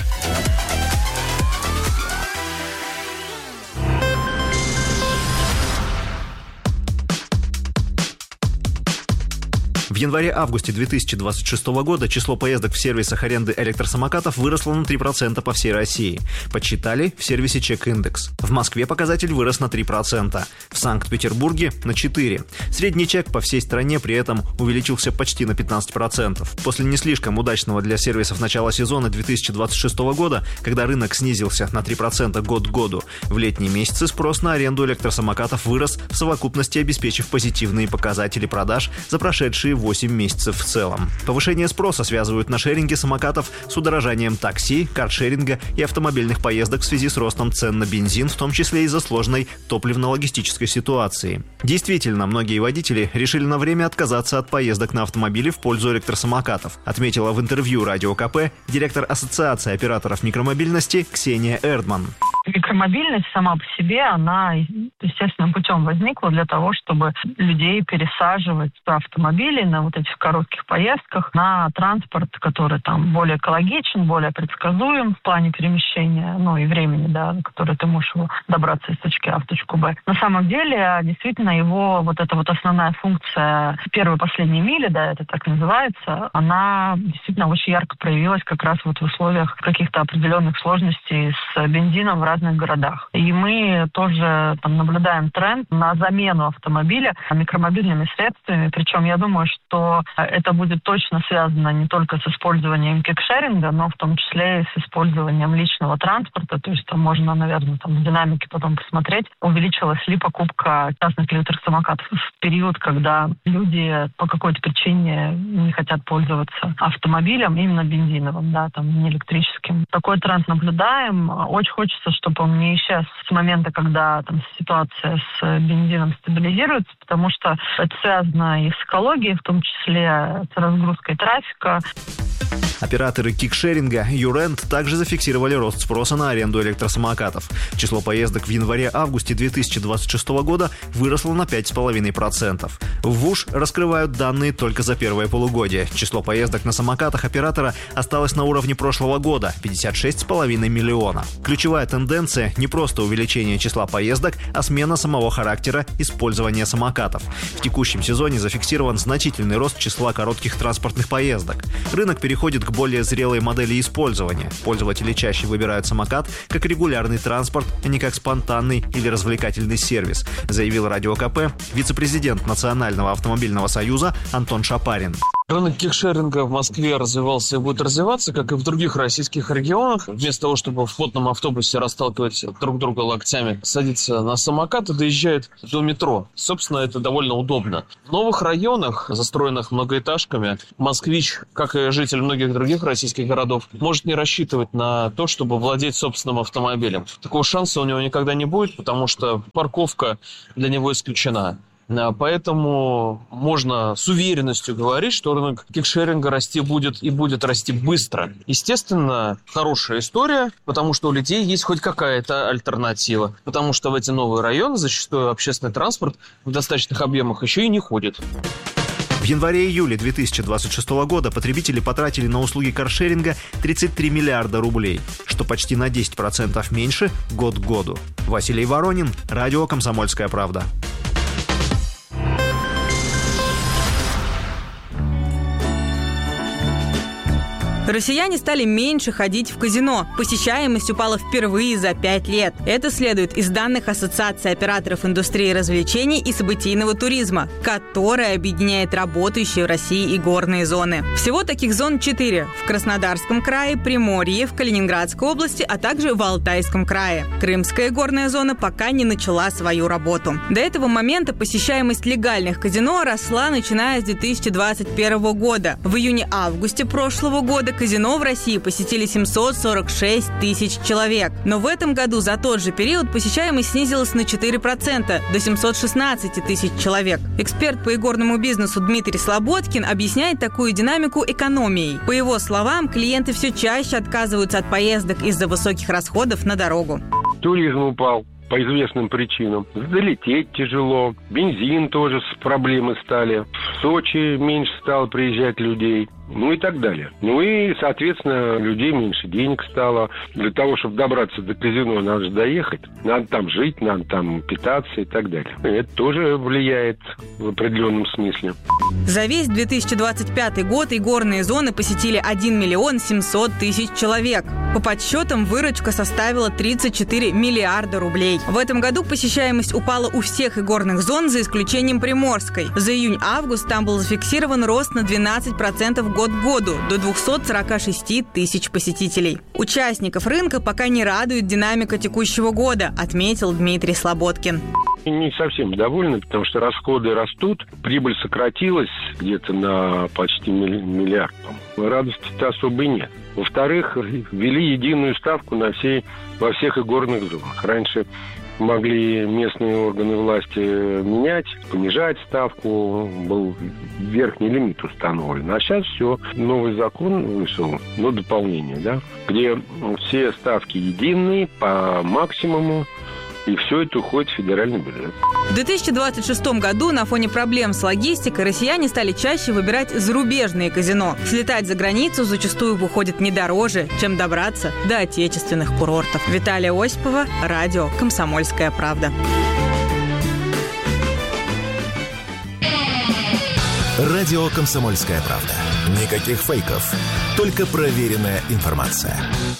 В январе-августе 2026 года число поездок в сервисах аренды электросамокатов выросло на 3% по всей России. Подсчитали в сервисе Чек-индекс. В Москве показатель вырос на 3%, в Санкт-Петербурге на 4%. Средний чек по всей стране при этом увеличился почти на 15%. После не слишком удачного для сервисов начала сезона 2026 года, когда рынок снизился на 3% год к году, в летние месяцы спрос на аренду электросамокатов вырос, в совокупности обеспечив позитивные показатели продаж за прошедшие 8 месяцев в целом. Повышение спроса связывают на шеринге самокатов с удорожанием такси, каршеринга и автомобильных поездок в связи с ростом цен на бензин, в том числе из-за сложной топливно-логистической ситуации. Действительно, многие водители решили на время отказаться от поездок на автомобиле в пользу электросамокатов, отметила в интервью Радио КП директор Ассоциации операторов микромобильности Ксения Эрдман. Микромобильность сама по себе, она естественным путем возникла для того, чтобы людей пересаживать с автомобилей на вот этих коротких поездках на транспорт, который там более экологичен, более предсказуем в плане перемещения, ну и времени, да, на которое ты можешь добраться из точки А в точку Б. На самом деле, действительно, его вот эта вот основная функция первой последней мили, да, это так называется, она действительно очень ярко проявилась как раз вот в условиях каких-то определенных сложностей с бензином в разных городах. И мы тоже там наблюдаем тренд на замену автомобиля микромобильными средствами. Причем я думаю, что это будет точно связано не только с использованием кикшеринга, но в том числе и с использованием личного транспорта. То есть там можно, наверное, там в динамике потом посмотреть, увеличилась ли покупка частных электросамокатов в период, когда люди по какой-то причине не хотят пользоваться автомобилем именно бензиновым, да, там не электрическим. Такой тренд наблюдаем. Очень хочется, чтобы он не исчез с момента, когда там ситуация с бензином стабилизируется, потому что это связано и с экологией, в том числе с разгрузкой трафика. Операторы кикшеринга YouRent также зафиксировали рост спроса на аренду электросамокатов. Число поездок в январе-августе 2026 года выросло на 5,5%. В ВУШ раскрывают данные только за первое полугодие. Число поездок на самокатах оператора осталось на уровне прошлого года – 56,5 миллиона. Ключевая тенденция – не просто увеличение числа поездок, а смена самого характера использования самокатов. В текущем сезоне зафиксирован значительный рост числа коротких транспортных поездок. Рынок переходит к более зрелой модели использования. Пользователи чаще выбирают самокат как регулярный транспорт, а не как спонтанный или развлекательный сервис, заявил Радио КП вице-президент Национального автомобильного союза Антон Шапарин. Рынок кикшеринга в Москве развивался и будет развиваться, как и в других российских регионах. Вместо того, чтобы в плотном автобусе расталкивать друг друга локтями, садиться на самокат и доезжает до метро. Собственно, это довольно удобно. В новых районах, застроенных многоэтажками, москвич, как и житель многих других российских городов, может не рассчитывать на то, чтобы владеть собственным автомобилем. Такого шанса у него никогда не будет, потому что парковка для него исключена. Поэтому можно с уверенностью говорить, что рынок кикшеринга расти будет и будет расти быстро. Естественно, хорошая история, потому что у людей есть хоть какая-то альтернатива. Потому что в эти новые районы зачастую общественный транспорт в достаточных объемах еще и не ходит. В январе-июле 2026 года потребители потратили на услуги каршеринга 33 миллиарда рублей, что почти на 10% меньше год к году. Василий Воронин, Радио «Комсомольская правда». Россияне стали меньше ходить в казино. Посещаемость упала впервые за 5 лет. Это следует из данных Ассоциации операторов индустрии развлечений и событийного туризма, которая объединяет работающие в России игорные зоны. Всего таких зон 4 – в Краснодарском крае, Приморье, в Калининградской области, а также в Алтайском крае. Крымская игорная зона пока не начала свою работу. До этого момента посещаемость легальных казино росла, начиная с 2021 года. В июне-августе прошлого года казино в России посетили 746 тысяч человек. Но в этом году за тот же период посещаемость снизилась на 4% до 716 тысяч человек. Эксперт по игорному бизнесу Дмитрий Слободкин объясняет такую динамику экономией. По его словам, клиенты все чаще отказываются от поездок из-за высоких расходов на дорогу. Туризм упал по известным причинам. Долететь тяжело. Бензин тоже проблемы стали. В Сочи меньше стало приезжать людей. Ну и так далее. Ну и, соответственно, людей меньше денег стало. Для того, чтобы добраться до казино, надо же доехать. Надо там жить, надо там питаться и так далее. И это тоже влияет в определенном смысле. За весь 2025 год игорные зоны посетили 1 миллион 700 тысяч человек. По подсчетам, выручка составила 34 миллиарда рублей. В этом году посещаемость упала у всех игорных зон, за исключением Приморской. За июнь-август там был зафиксирован рост на 12% год к году, до 246 тысяч посетителей. Участников рынка пока не радует динамика текущего года, отметил Дмитрий Слободкин. Не совсем довольны, потому что расходы растут, прибыль сократилась где-то на почти миллиард. Радости-то особой нет. Во-вторых, ввели единую ставку во всех игорных зонах. Раньше могли местные органы власти менять, понижать ставку, был верхний лимит установлен. А сейчас все, новый закон вышел, дополнение, да, где все ставки единые по максимуму, и все это уходит в федеральный бюджет. В 2026 году на фоне проблем с логистикой россияне стали чаще выбирать зарубежные казино. Слетать за границу зачастую выходит не дороже, чем добраться до отечественных курортов. Виталия Осипова, Радио «Комсомольская правда». Радио «Комсомольская правда». Никаких фейков, только проверенная информация.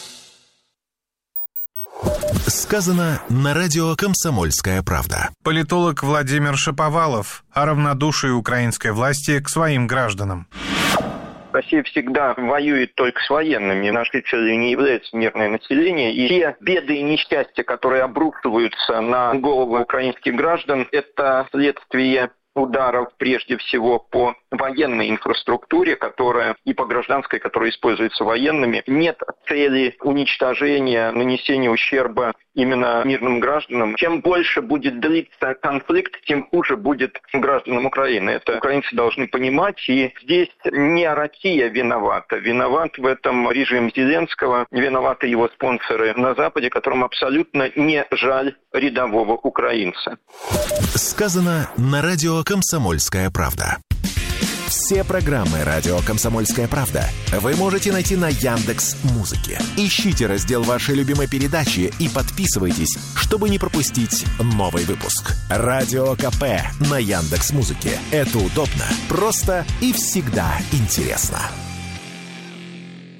Сказано на радио «Комсомольская правда». Политолог Владимир Шаповалов о равнодушии украинской власти к своим гражданам. Россия всегда воюет только с военными. Нашей целью не является мирное население. И те беды и несчастья, которые обрушиваются на головы украинских граждан, это следствие ударов прежде всего по военной инфраструктуре, которая и по гражданской, которая используется военными. Нет цели уничтожения, нанесения ущерба именно мирным гражданам. Чем больше будет длиться конфликт, тем хуже будет гражданам Украины. Это украинцы должны понимать. И здесь не Россия виновата. Виноват в этом режим Зеленского, виноваты его спонсоры на Западе, которым абсолютно не жаль рядового украинца. Сказано на радио «Комсомольская правда». Все программы «Радио Комсомольская правда» вы можете найти на Яндекс.Музыке. Ищите раздел вашей любимой передачи и подписывайтесь, чтобы не пропустить новый выпуск. Радио КП на Яндекс.Музыке. Это удобно, просто и всегда интересно.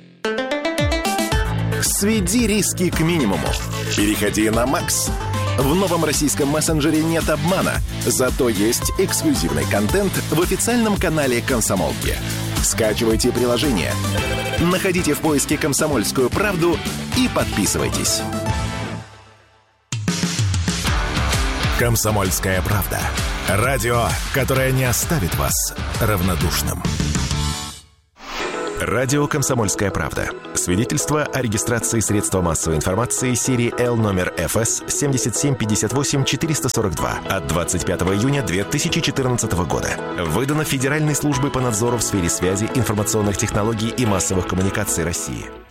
Сведи риски к минимуму. Переходи на Max. В новом российском мессенджере нет обмана, зато есть эксклюзивный контент в официальном канале «Комсомолки». Скачивайте приложение, находите в поиске «Комсомольскую правду» и подписывайтесь. «Комсомольская правда». Радио, которое не оставит вас равнодушным. Радио «Комсомольская правда». Свидетельство о регистрации средства массовой информации серии L номер ФС 7758-442 от 25 июня 2014 года. Выдано Федеральной службой по надзору в сфере связи, информационных технологий и массовых коммуникаций России.